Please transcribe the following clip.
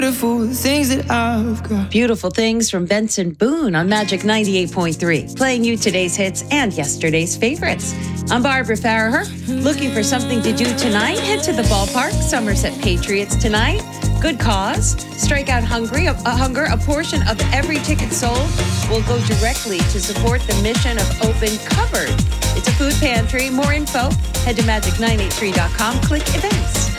Beautiful things that I've got. Beautiful Things from Benson Boone on Magic 98.3, playing you today's hits and yesterday's favorites. I'm Barbara Farraher. Looking for something to do tonight? Head to the ballpark. Somerset Patriots tonight. Good cause. Strike out hunger. A portion of every ticket sold will go directly to support the mission of Open Cupboard. It's a food pantry. More info, head to magic983.com. Click events.